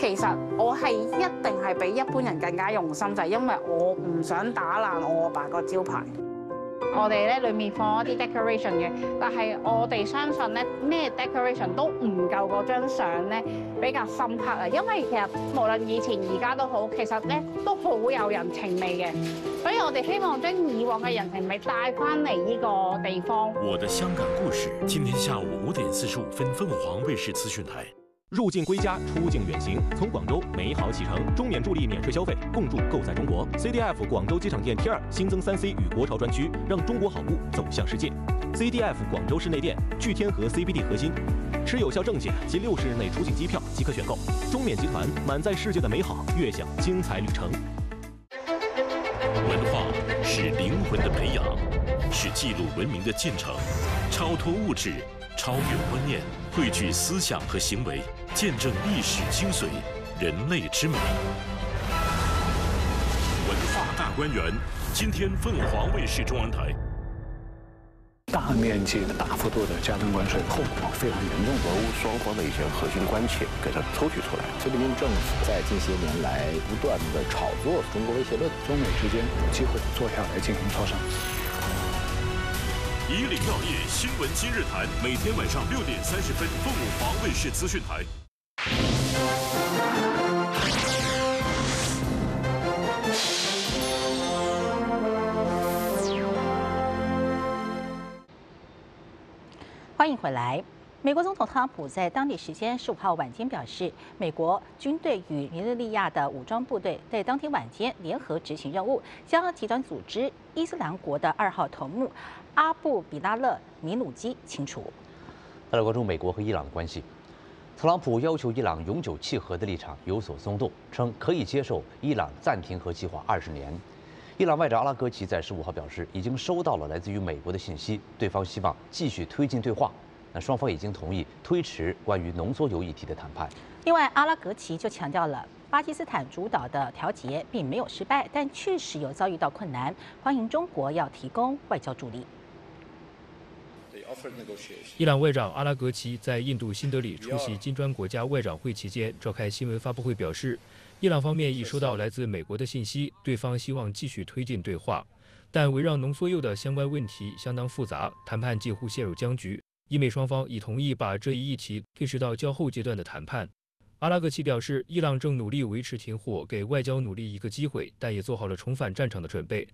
其實我係一定係比一般人更加用心，就係因為我唔想打爛我阿爸個招牌。我哋咧裡面放一啲 decoration 嘅，但係我哋相信咧咩 decoration 都唔夠嗰張相咧比較深刻啊！因為其實無論以前而家都好，其實咧都好有人情味嘅，所以我哋希望將以往嘅人情味帶翻嚟呢個地方。 我的香港故事，今天下午5點45分，鳳凰衛視資訊台。 入境歸家，出境遠行，從廣州美好啟程，中免助力免稅消費，共築購在中國。CDF 廣州機場店 T2新增3C 與國潮專區，讓中國好物走向世界。CDF 廣州室內店聚天河 CBD 核心，持有效證件及60日內出境機票即可選購。中免集團滿載世界的美好，悅享精彩旅程。 文化是靈魂的培養，是記錄文明的進程，超脫物質，超越觀念，匯聚思想和行為，見證歷史精髓，人類之美。文化大觀園，今天鳳凰衛視中文台。 大面積的、大幅度的加徵關稅，後果非常嚴重。 俄烏雙方的一些核心關切給它抽取出來。 菲律賓政府在近些年來不斷的炒作中國威脅論， 中美之間有機會坐下來進行磋商。 以領藥業新聞今日談，每天晚上6點30分，鳳凰衛視資訊台。 欢迎回来。美国总统特朗普在当地时间15号晚间表示，美国军队与尼日利亚的武装部队在当天晚间联合执行任务，将极端组织伊斯兰国的2号头目阿布比拉勒·米努基清除。 再来关注美国和伊朗的关系，特朗普要求伊朗永久契合的立场有所松动，称可以接受伊朗暂停核计划20年。伊朗外长阿拉格齐在15号表示，已经收到了来自于美国的信息，对方希望继续推进对话。那双方已经同意推迟关于浓缩铀议题的谈判。 另外，阿拉格齐就强调了巴基斯坦主导的调解并没有失败，但确实有遭遇到困难，欢迎中国要提供外交助力。 伊朗外长阿拉格齐在印度新德里出席金砖国家外长会期间召开新闻发布会，表示，伊朗方面已收到来自美国的信息，对方希望继续推进对话，但围绕浓缩铀的相关问题相当复杂，谈判几乎陷入僵局。伊美双方已同意把这一议题推迟到较后阶段的谈判。阿拉格齐表示，伊朗正努力维持停火，给外交努力一个机会，但也做好了重返战场的准备。